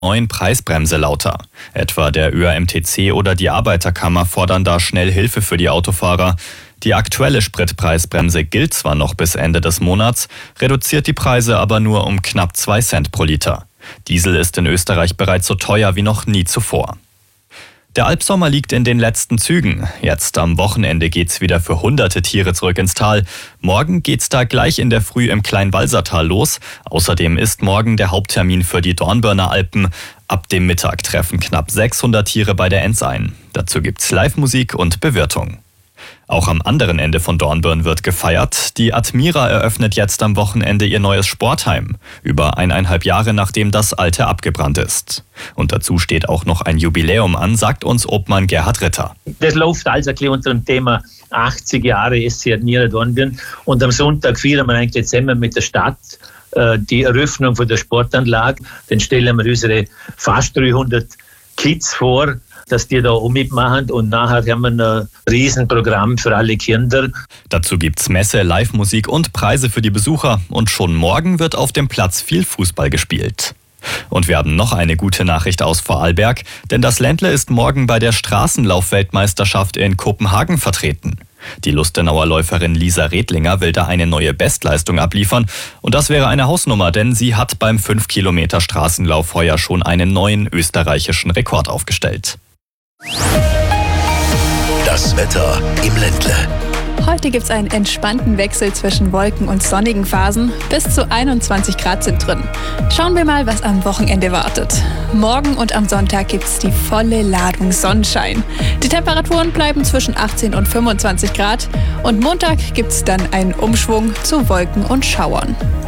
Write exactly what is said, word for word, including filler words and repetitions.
neuen Preisbremse lauter. Etwa der Ö A M T C oder die Arbeiterkammer fordern da schnell Hilfe für die Autofahrer. Die aktuelle Spritpreisbremse gilt zwar noch bis Ende des Monats, reduziert die Preise aber nur um knapp zwei Cent pro Liter. Diesel ist in Österreich bereits so teuer wie noch nie zuvor. Der Albsommer liegt in den letzten Zügen. Jetzt am Wochenende geht's wieder für hunderte Tiere zurück ins Tal. Morgen geht's da gleich in der Früh im Kleinwalsertal los. Außerdem ist morgen der Haupttermin für die Dornbirner Alpen. Ab dem Mittag treffen knapp sechshundert Tiere bei der Enns ein. Dazu gibt's Live-Musik und Bewirtung. Auch am anderen Ende von Dornbirn wird gefeiert. Die Admira eröffnet jetzt am Wochenende ihr neues Sportheim. Über eineinhalb Jahre nachdem das alte abgebrannt ist. Und dazu steht auch noch ein Jubiläum an, sagt uns Obmann Gerhard Ritter. Das läuft also ein bisschen unter dem Thema achtzig Jahre S C Admira Dornbirn. Und am Sonntag feiern wir eigentlich zusammen mit der Stadt äh, die Eröffnung von der Sportanlage. Dann stellen wir unsere fast dreihundert Kids vor, dass die da auch mitmachen, und nachher haben wir ein Riesenprogramm für alle Kinder. Dazu gibt's Messe, Live-Musik und Preise für die Besucher, und schon morgen wird auf dem Platz viel Fußball gespielt. Und wir haben noch eine gute Nachricht aus Vorarlberg, denn das Ländle ist morgen bei der Straßenlauf-Weltmeisterschaft in Kopenhagen vertreten. Die Lustenauer Läuferin Lisa Redlinger will da eine neue Bestleistung abliefern. Und das wäre eine Hausnummer, denn sie hat beim fünf Kilometer Straßenlauf heuer schon einen neuen österreichischen Rekord aufgestellt. Das Wetter im Ländle. Heute gibt es einen entspannten Wechsel zwischen Wolken- und sonnigen Phasen. Bis zu einundzwanzig Grad sind drin. Schauen wir mal, was am Wochenende wartet. Morgen und am Sonntag gibt es die volle Ladung Sonnenschein. Die Temperaturen bleiben zwischen achtzehn und fünfundzwanzig Grad. Und Montag gibt es dann einen Umschwung zu Wolken und Schauern.